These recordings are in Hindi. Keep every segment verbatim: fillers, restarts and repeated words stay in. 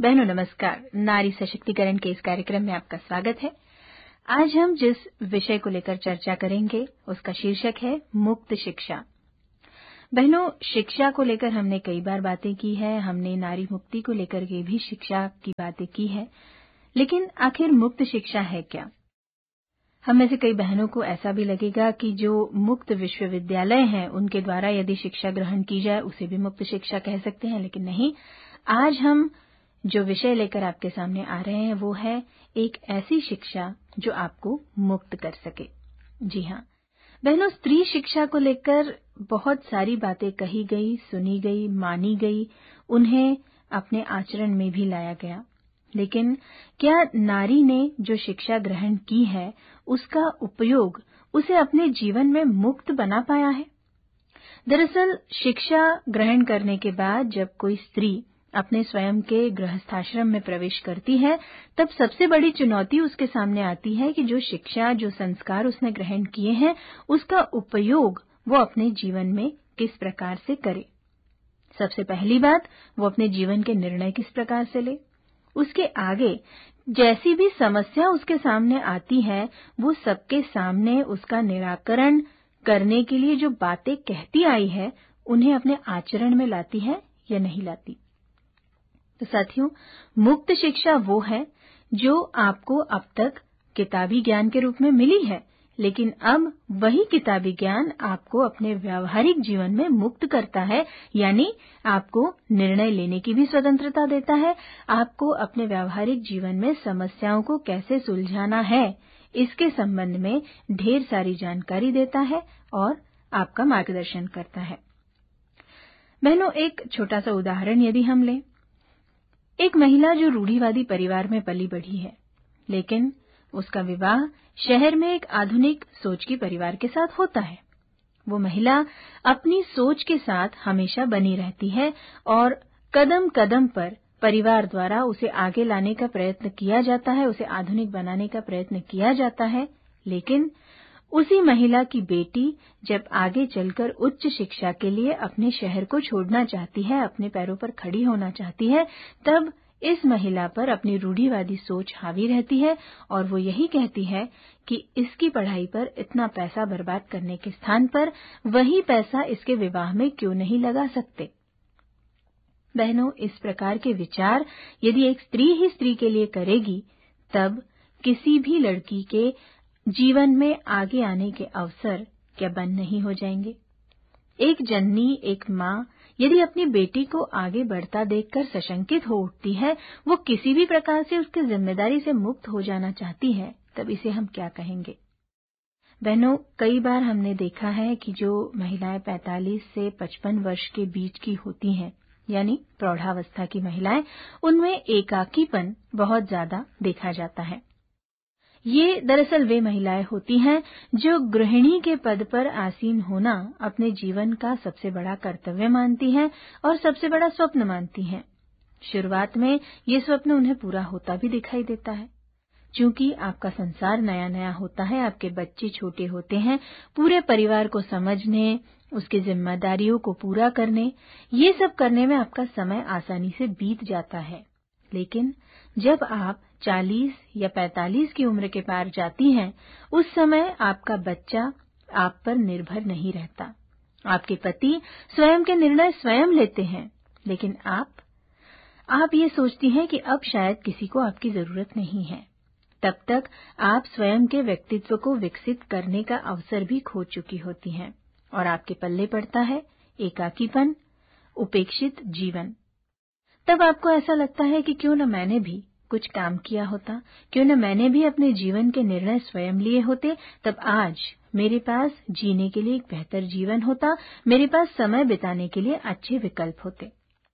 बहनों नमस्कार। नारी सशक्तिकरण के इस कार्यक्रम में आपका स्वागत है। आज हम जिस विषय को लेकर चर्चा करेंगे उसका शीर्षक है मुक्त शिक्षा। बहनों, शिक्षा को लेकर हमने कई बार बातें की है, हमने नारी मुक्ति को लेकर के भी शिक्षा की बातें की है, लेकिन आखिर मुक्त शिक्षा है क्या? हम में से कई बहनों को ऐसा भी लगेगा कि जो मुक्त विश्वविद्यालय हैं उनके द्वारा यदि शिक्षा ग्रहण की जाए उसे भी मुक्त शिक्षा कह सकते हैं, लेकिन नहीं। आज हम जो विषय लेकर आपके सामने आ रहे हैं वो है एक ऐसी शिक्षा जो आपको मुक्त कर सके। जी हाँ बहनों, स्त्री शिक्षा को लेकर बहुत सारी बातें कही गई, सुनी गई, मानी गई, उन्हें अपने आचरण में भी लाया गया, लेकिन क्या नारी ने जो शिक्षा ग्रहण की है उसका उपयोग उसे अपने जीवन में मुक्त बना पाया है? दरअसल शिक्षा ग्रहण करने के बाद जब कोई स्त्री अपने स्वयं के गृहस्थाश्रम में प्रवेश करती है, तब सबसे बड़ी चुनौती उसके सामने आती है कि जो शिक्षा, जो संस्कार उसने ग्रहण किए हैं, उसका उपयोग वो अपने जीवन में किस प्रकार से करे। सबसे पहली बात, वो अपने जीवन के निर्णय किस प्रकार से ले। उसके आगे जैसी भी समस्या उसके सामने आती है, वो सबके सामने उसका निराकरण करने के लिए जो बातें कहती आई है, उन्हें अपने आचरण में लाती है या नहीं लाती। तो साथियों, मुक्त शिक्षा वो है जो आपको अब तक किताबी ज्ञान के रूप में मिली है, लेकिन अब वही किताबी ज्ञान आपको अपने व्यावहारिक जीवन में मुक्त करता है, यानी आपको निर्णय लेने की भी स्वतंत्रता देता है, आपको अपने व्यावहारिक जीवन में समस्याओं को कैसे सुलझाना है इसके संबंध में ढेर सारी जानकारी देता है और आपका मार्गदर्शन करता है। बहनों, एक छोटा सा उदाहरण यदि हम लें, एक महिला जो रूढ़िवादी परिवार में पली बढ़ी है, लेकिन उसका विवाह शहर में एक आधुनिक सोच के परिवार के साथ होता है। वो महिला अपनी सोच के साथ हमेशा बनी रहती है और कदम कदम पर परिवार द्वारा उसे आगे लाने का प्रयत्न किया जाता है, उसे आधुनिक बनाने का प्रयत्न किया जाता है, लेकिन उसी महिला की बेटी जब आगे चलकर उच्च शिक्षा के लिए अपने शहर को छोड़ना चाहती है, अपने पैरों पर खड़ी होना चाहती है, तब इस महिला पर अपनी रूढ़िवादी सोच हावी रहती है और वो यही कहती है कि इसकी पढ़ाई पर इतना पैसा बर्बाद करने के स्थान पर वही पैसा इसके विवाह में क्यों नहीं लगा सकते। बहनों, इस प्रकार के विचार यदि एक स्त्री ही स्त्री के लिए करेगी, तब किसी भी लड़की के जीवन में आगे आने के अवसर क्या बंद नहीं हो जाएंगे। एक जननी, एक माँ यदि अपनी बेटी को आगे बढ़ता देखकर सशंकित हो उठती है, वो किसी भी प्रकार से उसकी जिम्मेदारी से मुक्त हो जाना चाहती है, तब इसे हम क्या कहेंगे। बहनों, कई बार हमने देखा है कि जो महिलाएं पैंतालीस से पचपन वर्ष के बीच की होती हैं, यानी प्रौढ़ावस्था की महिलाएं, उनमें एकाकीपन बहुत ज्यादा देखा जाता है। ये दरअसल वे महिलाएं होती हैं जो गृहिणी के पद पर आसीन होना अपने जीवन का सबसे बड़ा कर्तव्य मानती हैं और सबसे बड़ा स्वप्न मानती हैं। शुरुआत में ये स्वप्न उन्हें पूरा होता भी दिखाई देता है। चूंकि आपका संसार नया नया होता है, आपके बच्चे छोटे होते हैं, पूरे परिवार को समझने, उसकी जिम्मेदारियों को पूरा करने, ये सब करने में आपका समय आसानी से बीत जाता है। लेकिन जब आप चालीस या पैंतालीस की उम्र के पार जाती हैं, उस समय आपका बच्चा आप पर निर्भर नहीं रहता। आपके पति स्वयं के निर्णय स्वयं लेते हैं, लेकिन आप आप ये सोचती हैं कि अब शायद किसी को आपकी जरूरत नहीं है। तब तक आप स्वयं के व्यक्तित्व को विकसित करने का अवसर भी खो चुकी होती हैं और आपके पल्ले पड़ता है एकाकीपन, उपेक्षित जीवन। तब आपको ऐसा लगता है कि क्यों न मैंने भी कुछ काम किया होता, क्यों न मैंने भी अपने जीवन के निर्णय स्वयं लिए होते, तब आज मेरे पास जीने के लिए एक बेहतर जीवन होता, मेरे पास समय बिताने के लिए अच्छे विकल्प होते।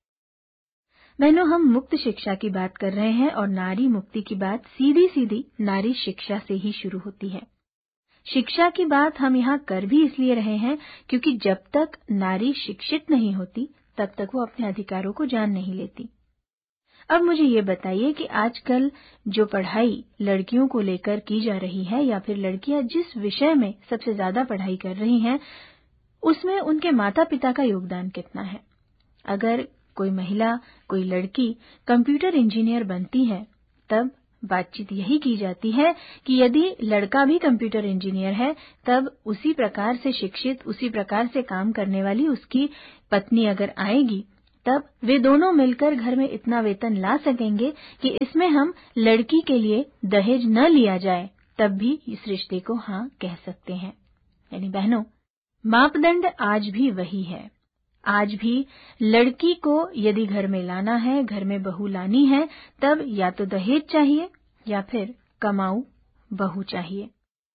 बहनों, हम मुक्त शिक्षा की बात कर रहे हैं और नारी मुक्ति की बात सीधी सीधी नारी शिक्षा से ही शुरू होती है। शिक्षा की बात हम यहाँ कर भी इसलिए रहे हैं क्योंकि जब तक नारी शिक्षित नहीं होती, तब तक वो अपने अधिकारों को जान नहीं लेती। अब मुझे ये बताइए कि आजकल जो पढ़ाई लड़कियों को लेकर की जा रही है, या फिर लड़कियां जिस विषय में सबसे ज्यादा पढ़ाई कर रही हैं, उसमें उनके माता पिता का योगदान कितना है। अगर कोई महिला, कोई लड़की कंप्यूटर इंजीनियर बनती है, तब बातचीत यही की जाती है कि यदि लड़का भी कंप्यूटर इंजीनियर है, तब उसी प्रकार से शिक्षित, उसी प्रकार से काम करने वाली उसकी पत्नी अगर आएगी, तब वे दोनों मिलकर घर में इतना वेतन ला सकेंगे कि इसमें हम लड़की के लिए दहेज न लिया जाए, तब भी इस रिश्ते को हाँ कह सकते हैं। यानी बहनों, मापदंड आज भी वही है। आज भी लड़की को यदि घर में लाना है, घर में बहू लानी है, तब या तो दहेज चाहिए या फिर कमाऊ बहू चाहिए।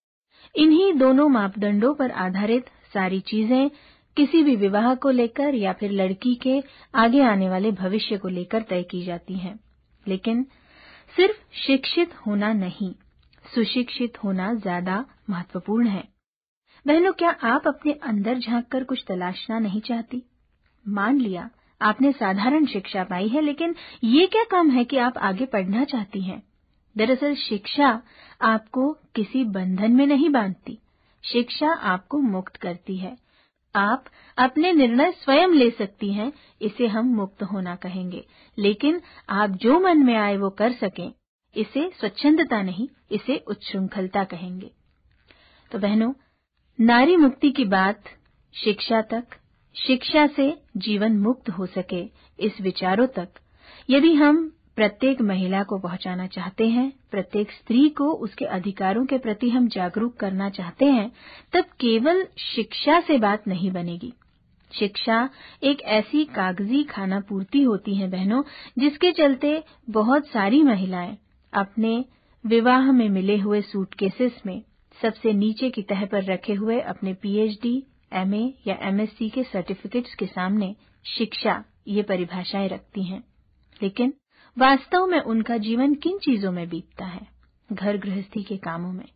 इन्हीं दोनों मापदंडों पर आधारित सारी चीजें किसी भी विवाह को लेकर या फिर लड़की के आगे आने वाले भविष्य को लेकर तय की जाती हैं। लेकिन सिर्फ शिक्षित होना नहीं, सुशिक्षित होना ज्यादा महत्वपूर्ण है। बहनों, क्या आप अपने अंदर झांककर कुछ तलाशना नहीं चाहती? मान लिया आपने साधारण शिक्षा पाई है, लेकिन ये क्या कम है कि आप आगे पढ़ना चाहती हैं। दरअसल शिक्षा आपको किसी बंधन में नहीं बांधती, शिक्षा आपको मुक्त करती है। आप अपने निर्णय स्वयं ले सकती हैं, इसे हम मुक्त होना कहेंगे। लेकिन आप जो मन में आए वो कर सकें, इसे स्वच्छंदता नहीं, इसे उच्छृंखलता कहेंगे। तो बहनों, नारी मुक्ति की बात शिक्षा तक, शिक्षा से जीवन मुक्त हो सके, इस विचारों तक यदि हम प्रत्येक महिला को पहुंचाना चाहते हैं, प्रत्येक स्त्री को उसके अधिकारों के प्रति हम जागरूक करना चाहते हैं, तब केवल शिक्षा से बात नहीं बनेगी। शिक्षा एक ऐसी कागजी खाना पूर्ति होती है बहनों, जिसके चलते बहुत सारी महिलाएं अपने विवाह में मिले हुए सूटकेसेस में सबसे नीचे की तह पर रखे हुए अपने पीएचडी, एमए या एमएससी के सर्टिफिकेट्स के सामने शिक्षा ये परिभाषाएं रखती हैं। लेकिन वास्तव में उनका जीवन किन चीजों में बीतता है? घर गृहस्थी के कामों में।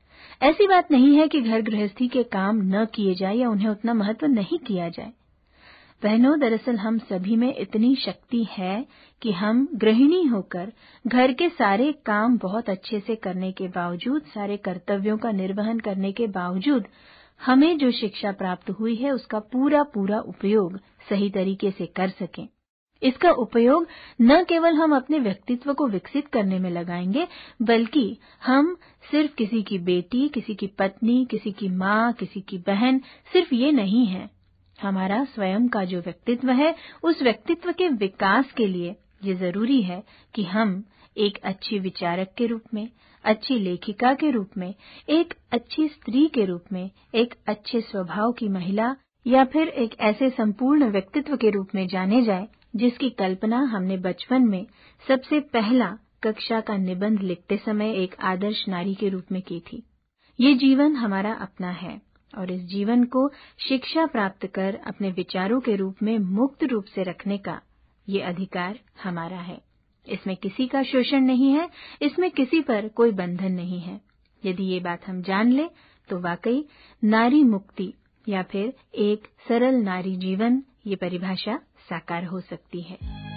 ऐसी बात नहीं है कि घर गृहस्थी के काम न किए जाए या उन्हें उतना महत्व नहीं किया जाए। बहनों, दरअसल हम सभी में इतनी शक्ति है कि हम गृहिणी होकर घर के सारे काम बहुत अच्छे से करने के बावजूद, सारे कर्तव्यों का निर्वहन करने के बावजूद, हमें जो शिक्षा प्राप्त हुई है उसका पूरा पूरा उपयोग सही तरीके से कर सकें। इसका उपयोग न केवल हम अपने व्यक्तित्व को विकसित करने में लगाएंगे, बल्कि हम सिर्फ किसी की बेटी, किसी की पत्नी, किसी की माँ, किसी की बहन, सिर्फ ये नहीं है। हमारा स्वयं का जो व्यक्तित्व है, उस व्यक्तित्व के विकास के लिए ये जरूरी है कि हम एक अच्छी विचारक के रूप में, अच्छी लेखिका के रूप में, एक अच्छी स्त्री के रूप में, एक अच्छे स्वभाव की महिला या फिर एक ऐसे संपूर्ण व्यक्तित्व के रूप में जाने जाए जिसकी कल्पना हमने बचपन में सबसे पहला कक्षा का निबंध लिखते समय एक आदर्श नारी के रूप में की थी। ये जीवन हमारा अपना है और इस जीवन को शिक्षा प्राप्त कर अपने विचारों के रूप में मुक्त रूप से रखने का ये अधिकार हमारा है। इसमें किसी का शोषण नहीं है, इसमें किसी पर कोई बंधन नहीं है। यदि ये बात हम जान ले तो वाकई नारी मुक्ति या फिर एक सरल नारी जीवन ये परिभाषा साकार हो सकती है।